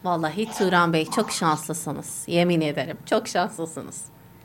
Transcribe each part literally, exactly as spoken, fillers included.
Vallahi Turan Bey çok şanslısınız. Yemin ederim çok şanslısınız.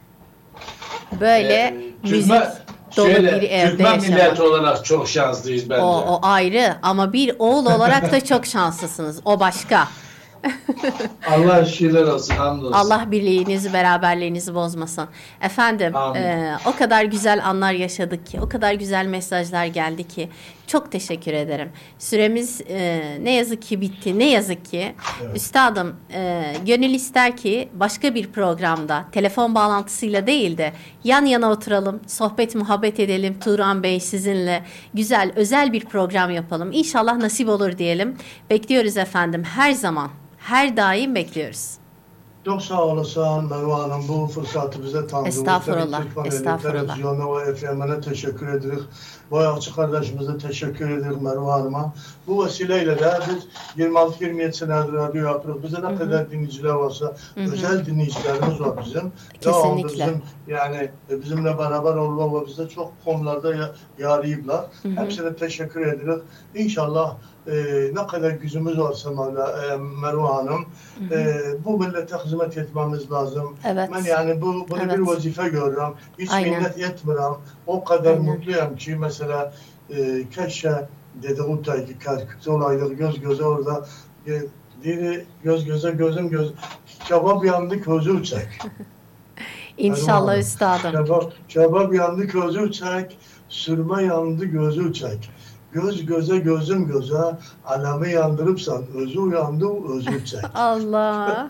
Böyle Ee, müzik Türkmen, dolu bir şöyle evde Türkmen milleti yaşamak. olarak çok şanslıyız O, bence. o ayrı ama bir oğul olarak da çok şanslısınız. O başka. Allah şükürler olsun, hamdolsun. Allah birliğinizi, beraberliğinizi bozmasın. Efendim, Amin. e, o kadar güzel anlar yaşadık ki, o kadar güzel mesajlar geldi ki, çok teşekkür ederim. Süremiz e, ne yazık ki bitti, ne yazık ki. Evet. Üstadım, e, gönül ister ki başka bir programda, telefon bağlantısıyla değil de yan yana oturalım, sohbet, muhabbet edelim. Turan Bey sizinle güzel, özel bir program yapalım. İnşallah nasip olur diyelim. Bekliyoruz efendim, her zaman. Her daim bekliyoruz. Çok sağ olasın Merve Hanım, bu fırsatı bize tanıdığınız Estağfurullah, Türk Faneli estağfurullah. Televizyonu ve F M'ne teşekkür ederiz. Boyakçı kardeşimize teşekkür ederiz Merve Hanım'a. Bu vesileyle de biz yirmi altı yirmi yedi senedir radyo yapıyoruz. Bize ne kadar dinleyiciler varsa özel dinleyicilerimiz var bizim. Devamlı Kesinlikle. bizim yani bizimle beraber olma ve bize çok konularda ya- yarayıplar. Hepsine teşekkür ederiz. İnşallah e, ne kadar gücümüz varsa Mevla, e, Merve Hanım, e, bu millete hizmet etmemiz lazım. Evet. Ben yani bu bunu Evet. bir vazife görüyorum. Hiç Aynen. minnet etmiyorum. O kadar Aynen. mutluyum ki mesela e, keşke dediğim ki kırk olayları göz göze orada e, diri göz göze gözüm göz kebap yandı közü uçak. İnşallah Hanım, üstadım. Kebap, kebap yandı közü uçak, sürme yandı gözü uçak. Göz göze gözüm göze, alemi yandırıpsan özü uyandı özü uçak. Allah.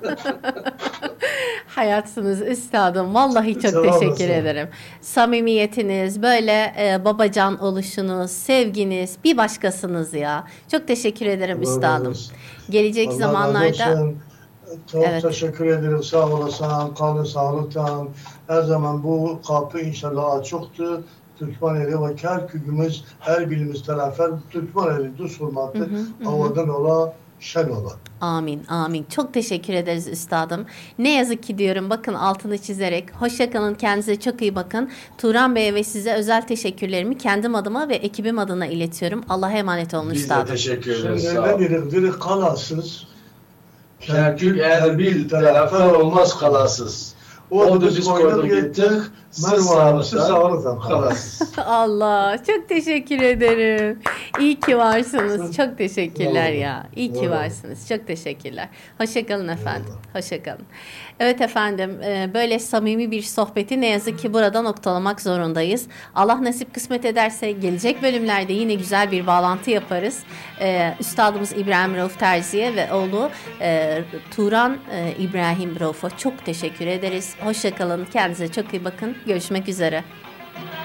Hayatsınız üstadım. Vallahi çok Sağ teşekkür olasın. ederim. Samimiyetiniz, böyle e, babacan oluşunuz, sevginiz, bir başkasınız ya. Çok teşekkür ederim Allah razı üstadım. olsun. Gelecek Allah razı zamanlarda olsun. Çok evet. teşekkür ederim. Sağ olasın. Kalın sağlıktan. Her zaman bu kapı inşallah açıktır. Türkmeneli ve Kerkük'ümüz her birimiz tarafı Türkmeneli düz hürmetli havadan ola şen ola. Amin, amin. Çok teşekkür ederiz üstadım. Ne yazık ki diyorum, bakın altını çizerek. Hoşça kalın, kendinize çok iyi bakın. Turan Bey'e ve size özel teşekkürlerimi kendim adıma ve ekibim adına iletiyorum. Allah'a emanet olun Biz de üstadım. teşekkür ederiz. Şimdi Sağ ne olun. dedik? Dedik kalasız. Kerkük Erbil telafer olmaz kalasız. O O da da biz biz koyduk koyduk gittik. gittik. Merve Siz Hanım siz sağlıktan sağlıktan kalasız. Allah, çok teşekkür ederim. İyi ki varsınız. Çok teşekkürler Eyvallah. ya. İyi ki Eyvallah. varsınız. Çok teşekkürler. Hoşça kalın efendim. Eyvallah. Hoşça kalın. Evet efendim, e, böyle samimi bir sohbeti ne yazık ki burada noktalamak zorundayız. Allah nasip kısmet ederse gelecek bölümlerde yine güzel bir bağlantı yaparız. E, Üstadımız İbrahim Rauf Terzi'ye ve oğlu e, Turan e, İbrahim Rauf'a çok teşekkür ederiz. Hoşça kalın. Kendinize çok iyi bakın. Görüşmek üzere.